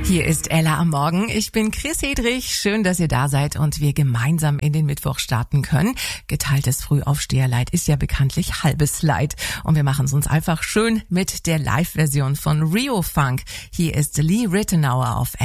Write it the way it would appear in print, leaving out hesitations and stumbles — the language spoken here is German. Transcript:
Hier ist Ella am Morgen. Ich bin Chris Hedrich. Schön, dass ihr da seid und wir gemeinsam in den Mittwoch starten können. Geteiltes Frühaufsteherleid ist ja bekanntlich halbes Leid. Und wir machen es uns einfach schön mit der Live-Version von Rio Funk. Hier ist Lee Ritenour auf